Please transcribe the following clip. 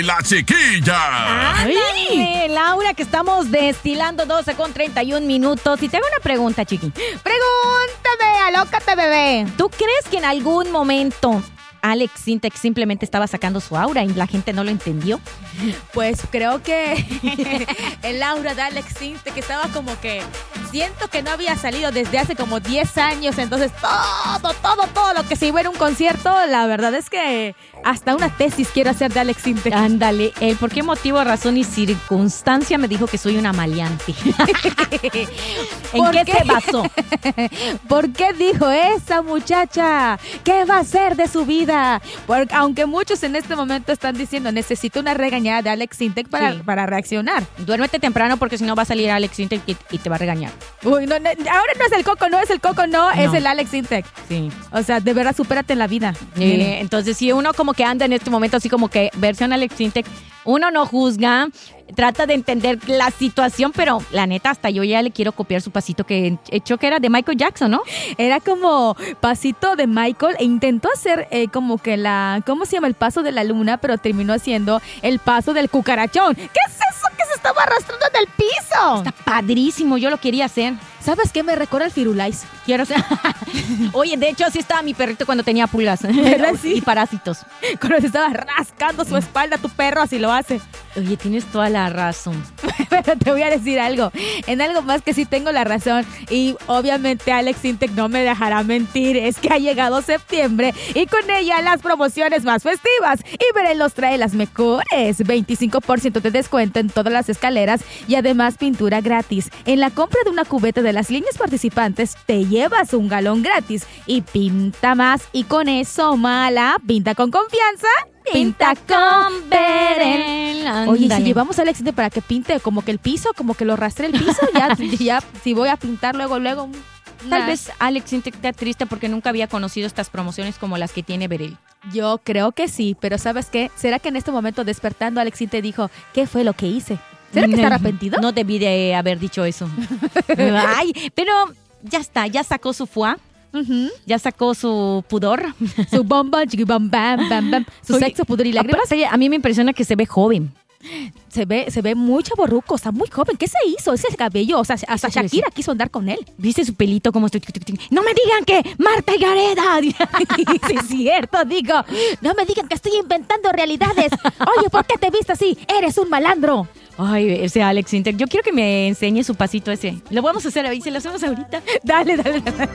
La chiquilla. ¡Ay! Laura, que estamos destilando 12:31. Y te hago una pregunta, chiqui. Pregúntame, alócate, bebé. ¿Tú crees que en algún momento Alex Sintek simplemente estaba sacando su aura y la gente no lo entendió? Pues creo que el aura de Alex Sintek estaba como que... Siento que no había salido desde hace como 10 años, entonces todo lo que se iba en un concierto, la verdad es que hasta una tesis quiero hacer de Alex Sintek. Ándale, ¿por qué motivo, razón y circunstancia me dijo que soy una maleante? ¿En qué se basó? ¿Por qué dijo esa muchacha? ¿Qué va a hacer de su vida? Porque aunque muchos en este momento están diciendo necesito una regañada de Alex Sintek para reaccionar. Duérmete temprano porque si no va a salir Alex Sintek y te va a regañar. Uy, no, ahora no es el Coco, es el Alex Sintek. Sí. O sea, de verdad, supérate en la vida. Entonces, si uno como que anda en este momento así como que versión Alex Sintek, uno no juzga, trata de entender la situación, pero la neta, hasta yo ya le quiero copiar su pasito que echó, que era de Michael Jackson, ¿no? Era como pasito de Michael e intentó hacer como que ¿cómo se llama? El paso de la luna, pero terminó haciendo el paso del cucarachón. ¿Qué es eso que se estaba arrastrando en el piso? Está padrísimo, yo lo quería hacer. ¿Sabes qué? Me recuerda al Firulais. Quiero ser. Oye, de hecho, así estaba mi perrito cuando tenía pulgas. ¿Verdad? Sí. Y parásitos. Cuando se estaba rascando su espalda, tu perro así lo hace. Oye, tienes toda la razón. Pero te voy a decir algo. En algo más que sí tengo la razón. Y obviamente Alex Sintek no me dejará mentir. Es que ha llegado septiembre y con ella las promociones más festivas. Y Verel los trae las mejores. 25% de descuento en todas las escaleras y además pintura gratis. En la compra de una cubeta de las líneas participantes te llevas un galón gratis y pinta más. Y con eso, mala, pinta con confianza. Pinta con Verel. Oye, si llevamos a Alex Sintek para que pinte como que el piso, como que lo rastre el piso, ya si voy a pintar luego. Tal vez Alex Sintek está triste porque nunca había conocido estas promociones como las que tiene Verel. Yo creo que sí, pero ¿sabes qué? ¿Será que en este momento despertando Alex Sintek dijo, ¿qué fue lo que hice? ¿Será que está arrepentido? No debí de haber dicho eso. Ay, pero ya está, ya sacó su foie. Uh-huh. Ya sacó su pudor. Su bomba, bam, bam, bam. Su sexo, pudor y lágrimas. A mí me impresiona que se ve joven. Se ve muy chavorruco, está muy joven. ¿Qué se hizo? Ese cabello, o sea, hasta Shakira quiso andar con él. ¿Viste su pelito como estoy? ¡No me digan que Marta Gareda! Sí, es cierto, digo. No me digan que estoy inventando realidades. Oye, ¿por qué te viste así? Eres un malandro. Ay, ese Alex Sintek. Yo quiero que me enseñe su pasito ese. Lo vamos a hacer ahí, se lo hacemos ahorita. Dale.